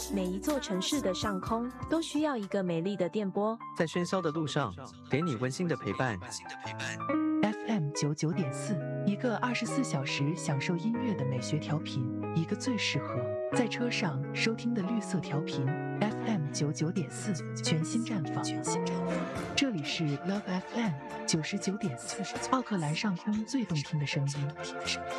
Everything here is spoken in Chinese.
每一座城市的上空都需要一个美丽的电波， 在喧嚣的路上，给你温馨的陪伴。 FM99.4，一个24小时享受音乐的美学调频，一个最适合在车上收听的绿色调频。FM99.4，全新绽放。这里是 Love FM 99.4，奥克兰上空最动听的声音。